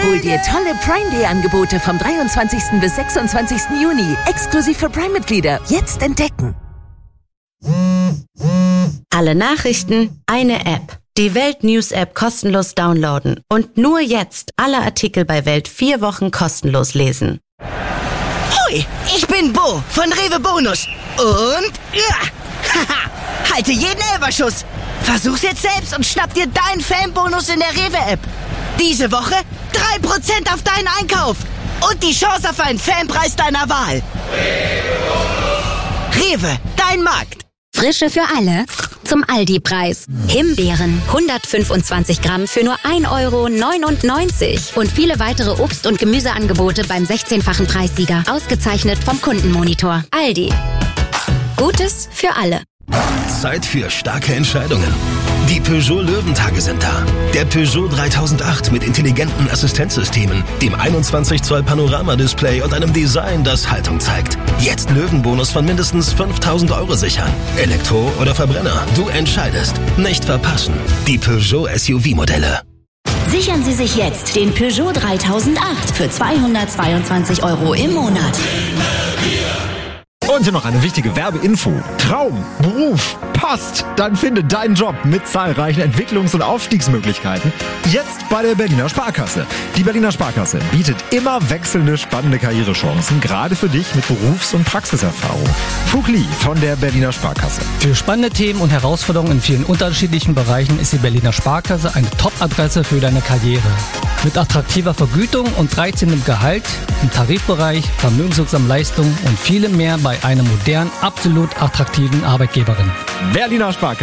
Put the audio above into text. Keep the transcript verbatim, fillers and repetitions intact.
Hol dir tolle Prime Day Angebote vom dreiundzwanzigsten bis sechsundzwanzigsten Juni. Exklusiv für Prime-Mitglieder. Jetzt entdecken. Alle Nachrichten, eine App. Die Welt News App kostenlos downloaden. Und nur jetzt alle Artikel bei Welt vier Wochen kostenlos lesen. Hoi, ich bin Bo von Rewe Bonus. Und ja, haha, halte jeden Elberschuss. Versuch's jetzt selbst und schnapp dir deinen Fanbonus in der Rewe-App. Diese Woche drei Prozent auf deinen Einkauf. Und die Chance auf einen Fanpreis deiner Wahl. Rewe, dein Markt. Frische für alle zum Aldi-Preis. Himbeeren hundertfünfundzwanzig Gramm für nur ein Euro neunundneunzig. Und viele weitere Obst- und Gemüseangebote beim sechzehnfachen Preissieger. Ausgezeichnet vom Kundenmonitor. Aldi. Gutes für alle. Zeit für starke Entscheidungen. Die Peugeot Löwentage sind da. Der Peugeot dreitausendacht mit intelligenten Assistenzsystemen, dem einundzwanzig Zoll Panoramadisplay und einem Design, das Haltung zeigt. Jetzt Löwenbonus von mindestens fünftausend Euro sichern. Elektro oder Verbrenner, du entscheidest. Nicht verpassen. Die Peugeot S U V-Modelle. Sichern Sie sich jetzt den Peugeot dreitausendacht für zweihundertzweiundzwanzig Euro im Monat. Und hier noch eine wichtige Werbeinfo. Traum, Beruf, passt. Dann finde deinen Job mit zahlreichen Entwicklungs- und Aufstiegsmöglichkeiten jetzt bei der Berliner Sparkasse. Die Berliner Sparkasse bietet immer wechselnde, spannende Karrierechancen, gerade für dich mit Berufs- und Praxiserfahrung. Fug Lee von der Berliner Sparkasse. Für spannende Themen und Herausforderungen in vielen unterschiedlichen Bereichen ist die Berliner Sparkasse eine Top-Adresse für deine Karriere. Mit attraktiver Vergütung und dreizehntem Gehalt, im Tarifbereich, vermögenswirksamen Leistungen und vielem mehr bei einer modernen, absolut attraktiven Arbeitgeberin. Berliner Sparkasse.